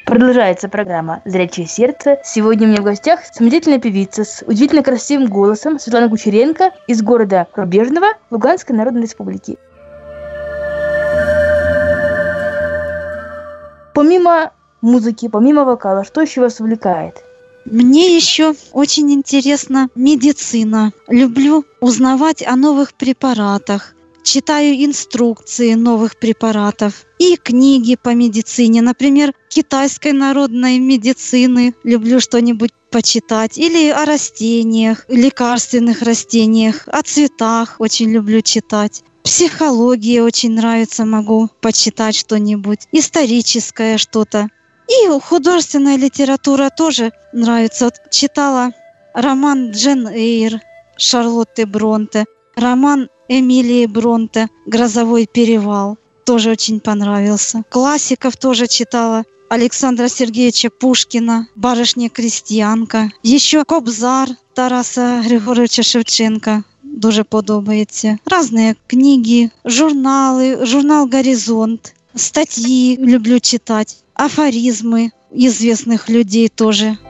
Продолжается программа «Зрячее сердце». Сегодня у меня в гостях самодеятельная певица с удивительно красивым голосом Светлана Кучеренко из города Рубежного Луганской Народной Республики. Помимо музыки, помимо вокала, что еще вас увлекает? Мне еще очень интересна медицина. Люблю узнавать о новых препаратах. Читаю инструкции новых препаратов и книги по медицине. Например, китайской народной медицины. Люблю что-нибудь почитать. Или о растениях, лекарственных растениях, о цветах очень люблю читать. Психология очень нравится, могу почитать что-нибудь. Историческое что-то. И художественная литература тоже нравится. Вот читала роман Джейн Эйр Шарлотты Бронте, роман Эмилии Бронте «Грозовой перевал». Тоже очень понравился. Классиков тоже читала. Александра Сергеевича Пушкина «Барышня-крестьянка». Еще Кобзар Тараса Григоровича Шевченка. Дуже подобається. Разные книги, журналы, журнал «Горизонт». Статьи люблю читать. Афоризмы известных людей тоже